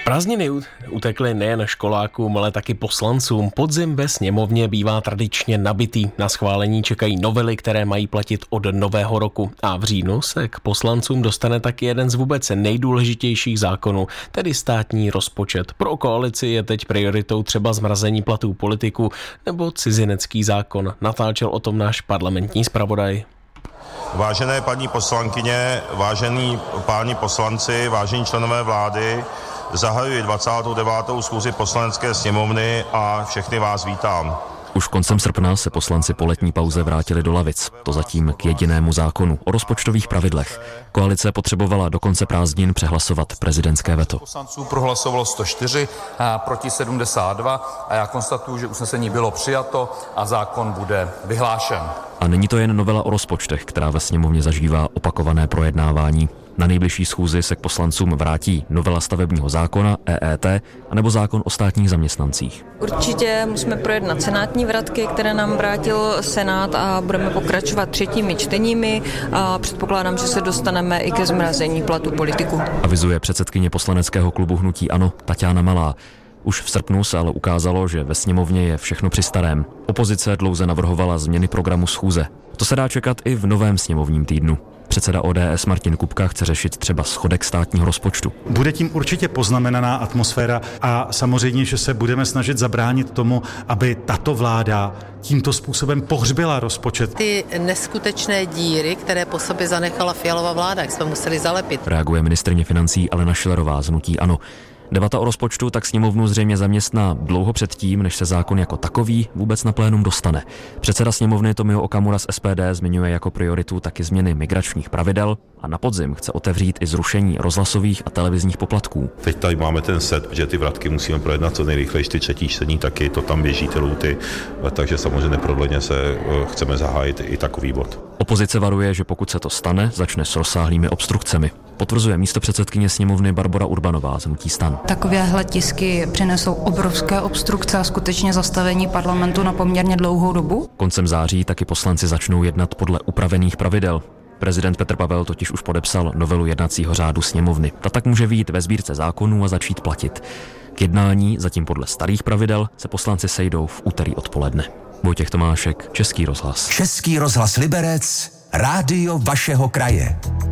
Prázdniny utekly nejen školákům, ale taky poslancům. Podzim ve sněmovně bývá tradičně nabitý. Na schválení čekají novely, které mají platit od nového roku. A v říjnu se k poslancům dostane taky jeden z vůbec nejdůležitějších zákonů, tedy státní rozpočet. Pro koalici je teď prioritou třeba zmrazení platů politiků nebo cizinecký zákon. Natáčel o tom náš parlamentní zpravodaj. Vážené paní poslankyně, vážení páni poslanci, vážení členové vlády, zahajuji 29. schůzi Poslanecké sněmovny a všechny vás vítám. Už koncem srpna se poslanci po letní pauze vrátili do lavic. To zatím k jedinému zákonu o rozpočtových pravidlech. Koalice potřebovala do konce prázdnin přehlasovat prezidentské veto. Poslanců prohlasovalo 104, proti 72 a já konstatuju, že usnesení bylo přijato a zákon bude vyhlášen. A není to jen novela o rozpočtech, která ve sněmovně zažívá opakované projednávání. Na nejbližší schůzi se k poslancům vrátí novela stavebního zákona, EET, anebo zákon o státních zaměstnancích. Určitě musíme projednat senátní vratky, které nám vrátil Senát a budeme pokračovat třetími čteními a předpokládám, že se dostaneme i ke zmrazení platů politiků. Avizuje předsedkyně poslaneckého klubu Hnutí ANO Taťána Malá. Už v srpnu se ale ukázalo, že ve sněmovně je všechno při starém. Opozice dlouze navrhovala změny programu schůze. To se dá čekat i v novém sněmovním týdnu. Předseda ODS Martin Kupka chce řešit třeba schodek státního rozpočtu. Bude tím určitě poznamenaná atmosféra a samozřejmě, že se budeme snažit zabránit tomu, aby tato vláda tímto způsobem pohřbila rozpočet. Ty neskutečné díry, které po sobě zanechala Fialova vláda, jak jsme museli zalepit. Reaguje ministryně financí Alena Schillerová z Hnutí ANO. Debata o rozpočtu tak sněmovnu zřejmě zaměstná dlouho předtím, než se zákon jako takový vůbec na plénum dostane. Předseda sněmovny Tomio Okamura z SPD zmiňuje jako prioritu taky změny migračních pravidel a na podzim chce otevřít i zrušení rozhlasových a televizních poplatků. Teď tady máme ten set, že ty vratky musíme projednat co nejrychleji, ty třetí čtení taky, to tam běží ty lhůty, takže samozřejmě neprodleně se chceme zahájit i takový bod. Opozice varuje, že pokud se to stane, začne s rozsáhlými obstrukcemi. Potvrzuje místopředsedkyně sněmovny Barbora Urbanová z Hnutí STAN. Takovéhle tisky přinesou obrovské obstrukce a skutečně zastavení parlamentu na poměrně dlouhou dobu. Koncem září taky poslanci začnou jednat podle upravených pravidel. Prezident Petr Pavel totiž už podepsal novelu jednacího řádu sněmovny. Ta tak může vyjít ve sbírce zákonů a začít platit. K jednání, zatím podle starých pravidel, se poslanci sejdou v úterý odpoledne. Vojtěch Tomášek, Český rozhlas. Český rozhlas Liberec, rádio vašeho kraje.